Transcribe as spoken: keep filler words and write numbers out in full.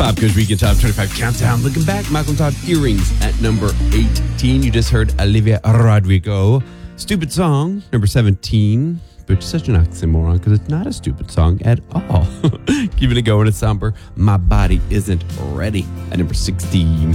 Pop Goes Weekend Top twenty-five Countdown. Looking back, Michael Todd Earrings at number eighteen. You just heard Olivia Rodrigo. Stupid Song, number seventeen. Which is such an oxymoron because it's not a stupid song at all. Keeping it going, it's somber. My Body Isn't Ready at number sixteen.